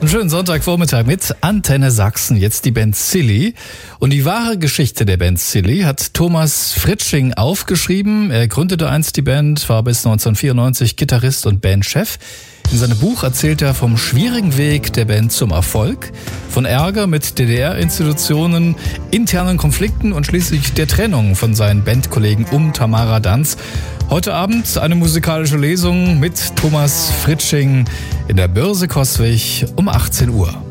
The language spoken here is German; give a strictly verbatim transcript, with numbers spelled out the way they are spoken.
Einen schönen Sonntagvormittag mit Antenne Sachsen. Jetzt die Band Silly. Und die wahre Geschichte der Band Silly hat Thomas Fritsching aufgeschrieben. Er gründete einst die Band, war bis neunzehnhundertvierundneunzig Gitarrist und Bandchef. In seinem Buch erzählt er vom schwierigen Weg der Band zum Erfolg, von Ärger mit D D R-Institutionen, internen Konflikten und schließlich der Trennung von seinen Bandkollegen um Tamara Danz. Heute Abend eine musikalische Lesung mit Thomas Fritsching in der Börse Coswig um achtzehn Uhr.